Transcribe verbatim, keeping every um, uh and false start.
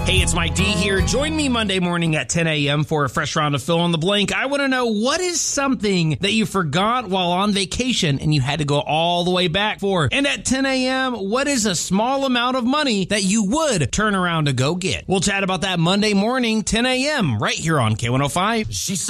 Hey, it's Mike D here. Join me Monday morning at ten a.m. for a fresh round of Fill in the Blank. I want to know, what is something that you forgot while on vacation and you had to go all the way back for? And at ten a.m., what is a small amount of money that you would turn around to go get? We'll chat about that Monday morning, ten a.m. right here on K one oh five. She